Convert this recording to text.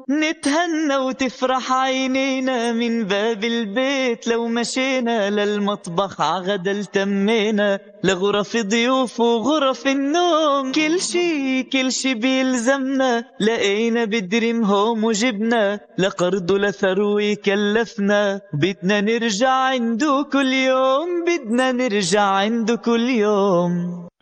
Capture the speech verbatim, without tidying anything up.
نتهنى وتفرح عينينا من باب البيت لو مشينا للمطبخ عغدا التمينا لغرف ضيوف وغرف النوم كل شي كل شي بيلزمنا لقينا بدريم هوم وجبنا لقرض لثروي كلفنا بدنا نرجع عنده كل يوم بدنا نرجع عنده كل يوم.